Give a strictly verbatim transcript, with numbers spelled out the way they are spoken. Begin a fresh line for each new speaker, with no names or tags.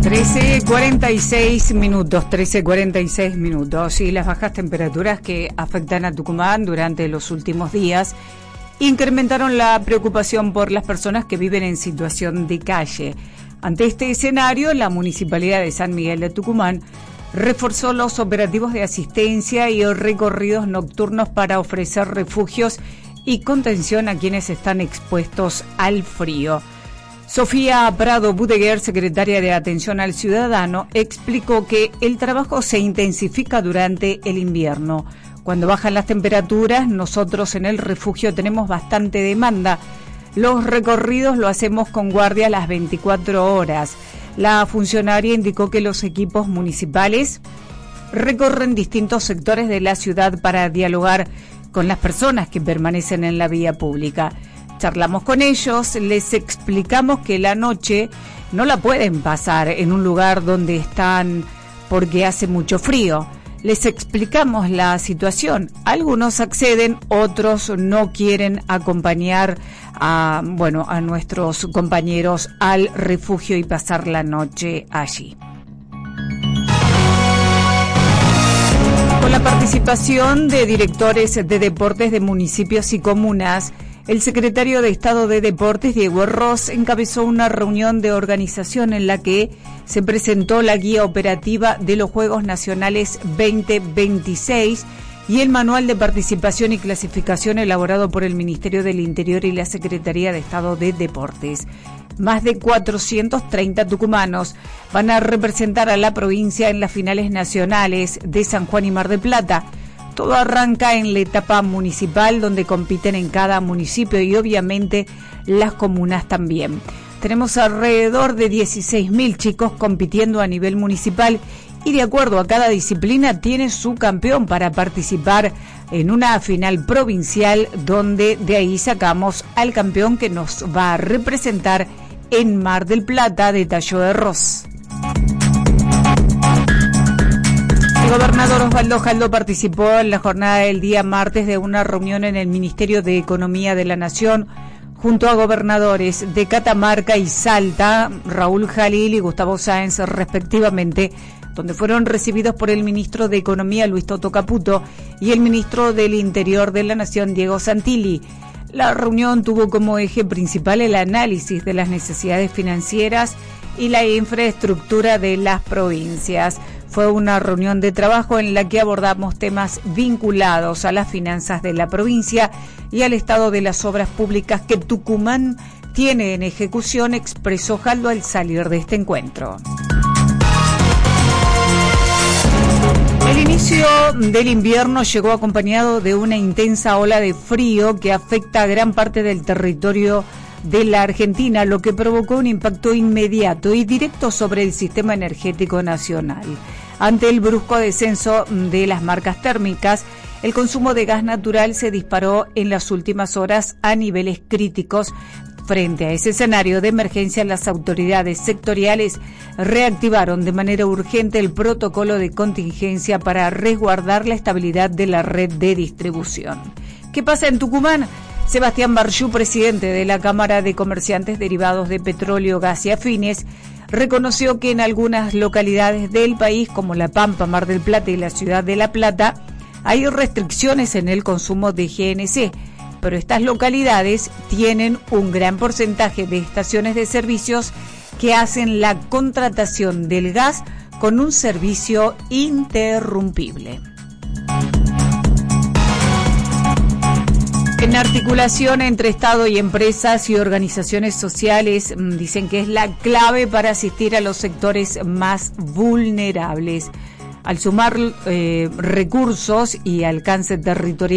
trece cuarenta y seis minutos, trece cuarenta y seis minutos, y las bajas temperaturas que afectan a Tucumán durante los últimos días incrementaron la preocupación por las personas que viven en situación de calle. Ante este escenario, la Municipalidad de San Miguel de Tucumán reforzó los operativos de asistencia y recorridos nocturnos para ofrecer refugios y contención a quienes están expuestos al frío. Sofía Prado Budeguer, secretaria de Atención al Ciudadano, explicó que el trabajo se intensifica durante el invierno. Cuando bajan las temperaturas, nosotros en el refugio tenemos bastante demanda. Los recorridos lo hacemos con guardia a las veinticuatro horas. La funcionaria indicó que los equipos municipales recorren distintos sectores de la ciudad para dialogar con las personas que permanecen en la vía pública. Charlamos con ellos, les explicamos que la noche no la pueden pasar en un lugar donde están porque hace mucho frío. Les explicamos la situación. Algunos acceden, otros no quieren acompañar a, bueno, a nuestros compañeros al refugio y pasar la noche allí. Con la participación de directores de deportes de municipios y comunas, el secretario de Estado de Deportes, Diego Ross, encabezó una reunión de organización en la que se presentó la guía operativa de los Juegos Nacionales veinte veintiséis y el manual de participación y clasificación elaborado por el Ministerio del Interior y la Secretaría de Estado de Deportes. Más de cuatrocientos treinta tucumanos van a representar a la provincia en las finales nacionales de San Juan y Mar del Plata. Todo arranca en la etapa municipal, donde compiten en cada municipio y obviamente las comunas también. Tenemos alrededor de dieciséis mil chicos compitiendo a nivel municipal y de acuerdo a cada disciplina tiene su campeón para participar en una final provincial, donde de ahí sacamos al campeón que nos va a representar en Mar del Plata, detalló de Ross. El gobernador Osvaldo Jaldo participó en la jornada del día martes de una reunión en el Ministerio de Economía de la Nación junto a gobernadores de Catamarca y Salta, Raúl Jalil y Gustavo Sáenz respectivamente, donde fueron recibidos por el ministro de Economía Luis Toto Caputo y el ministro del Interior de la Nación Diego Santilli. La reunión tuvo como eje principal el análisis de las necesidades financieras y la infraestructura de las provincias. Fue una reunión de trabajo en la que abordamos temas vinculados a las finanzas de la provincia y al estado de las obras públicas que Tucumán tiene en ejecución, expresó Jaldo al salir de este encuentro. El inicio del invierno llegó acompañado de una intensa ola de frío que afecta a gran parte del territorio de la Argentina, lo que provocó un impacto inmediato y directo sobre el sistema energético nacional. Ante el brusco descenso de las marcas térmicas, el consumo de gas natural se disparó en las últimas horas a niveles críticos. Frente a ese escenario de emergencia, las autoridades sectoriales reactivaron de manera urgente el protocolo de contingencia para resguardar la estabilidad de la red de distribución. ¿Qué pasa en Tucumán? Sebastián Barjú, presidente de la Cámara de Comerciantes Derivados de Petróleo, Gas y Afines, reconoció que en algunas localidades del país, como La Pampa, Mar del Plata y la ciudad de La Plata, hay restricciones en el consumo de G N C, pero estas localidades tienen un gran porcentaje de estaciones de servicios que hacen la contratación del gas con un servicio interrumpible. En articulación entre Estado y empresas y organizaciones sociales, dicen que es la clave para asistir a los sectores más vulnerables. Al sumar eh, recursos y alcance territorial,